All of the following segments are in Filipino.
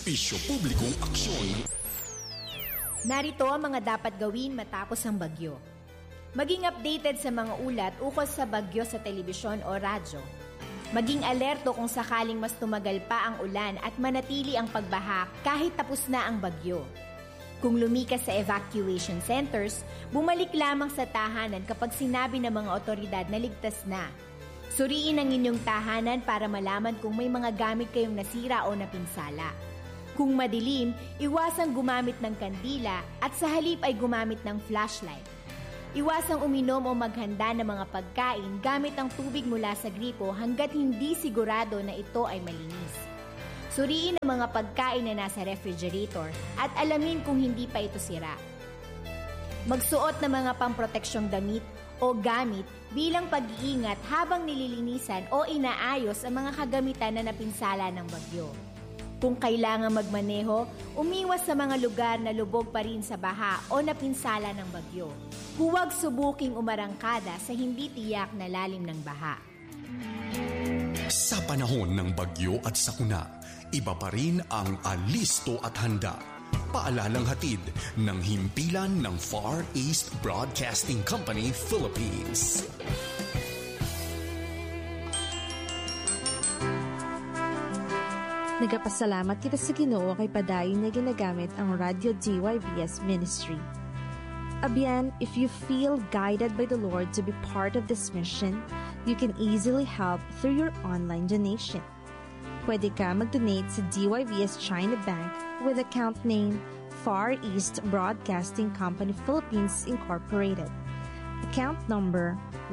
Serbisyo Publikong Aksyon. Narito ang mga dapat gawin matapos ang bagyo. Maging updated sa mga ulat ukol sa bagyo sa telebisyon o radyo. Maging alerto kung sakaling mas tumagal pa ang ulan at manatili ang pagbaha kahit tapos na ang bagyo. Kung lumikas sa evacuation centers, bumalik lamang sa tahanan kapag sinabi ng mga otoridad na ligtas na. Suriin ang inyong tahanan para malaman kung may mga gamit kayong nasira o napinsala. Kung madilim, iwasang gumamit ng kandila at sa halip ay gumamit ng flashlight. Iwasang uminom o maghanda ng mga pagkain gamit ang tubig mula sa gripo hanggat hindi sigurado na ito ay malinis. Suriin ang mga pagkain na nasa refrigerator at alamin kung hindi pa ito sira. Magsuot ng mga pamproteksyong damit o gamit bilang pag-iingat habang nililinisan o inaayos ang mga kagamitan na napinsala ng bagyo. Kung kailangan magmaneho, umiwas sa mga lugar na lubog pa rin sa baha o napinsala ng bagyo. Huwag subuking umarangkada sa hindi tiyak na lalim ng baha. Sa panahon ng bagyo at sakuna, iba pa rin ang alisto at handa. Paalalang hatid ng himpilan ng Far East Broadcasting Company, Philippines. Nagapasalamat kita sa Ginoo kay padayon na ginagamit ang Radio DYBS Ministry. Abyan, if you feel guided by the Lord to be part of this mission, you can easily help through your online donation. Pwede ka mag-donate sa DYBS China Bank with account name Far East Broadcasting Company Philippines Incorporated. Account number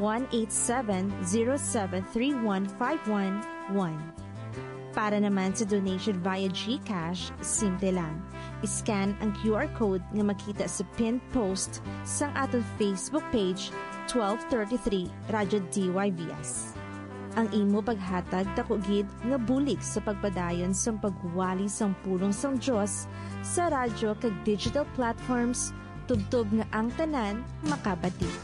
18707315111. Para naman sa donation via GCash, simple lang. I-scan ang QR code nga makita sa pinned post sa atong Facebook page 1233 Radyo DYBS. Ang imo paghatag takugid nga bulig sa pagpadayon sa pagwali sang pulong sang Dios sa radyo kag digital platforms tubtob nga ang tanan makabati.